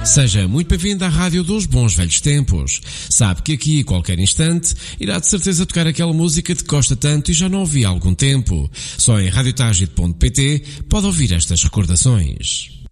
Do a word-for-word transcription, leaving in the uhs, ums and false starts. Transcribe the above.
Seja muito bem-vindo à Rádio dos Bons Velhos Tempos. Sabe que aqui, a qualquer instante, irá de certeza tocar aquela música de que gosta tanto e já não ouvi há algum tempo. Só em radiotarget ponto pt pode ouvir estas recordações.